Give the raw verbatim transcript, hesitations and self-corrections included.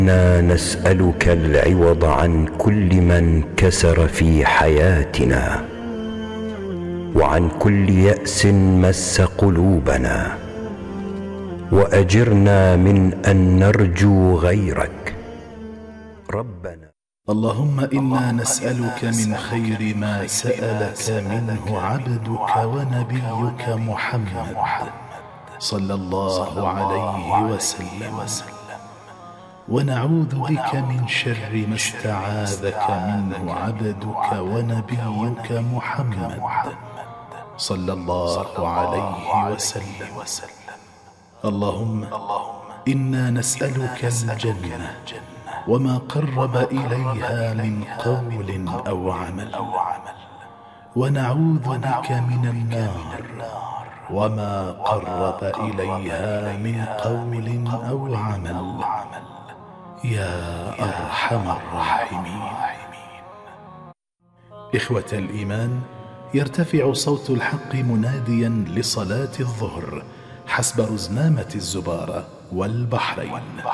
إنا نسألك العوض عن كل من كسر في حياتنا، وعن كل يأس مس قلوبنا، وأجرنا من أن نرجو غيرك ربنا. اللهم إنا نسألك من خير ما سألك منه عبدك ونبيك محمد صلى الله عليه وسلم، ونعوذ بك من شر ما استعاذك منه عبدك ونبيك محمد صلى الله عليه وسلم. اللهم إنا نسألك الجنة وما قرب إليها من قول أو عمل، ونعوذ بك من النار وما قرب إليها من قول أو عمل، يا أرحم الراحمين. إخوة الإيمان، يرتفع صوت الحق مناديا لصلاة الظهر حسب رزنامة الزبارة والبحرين.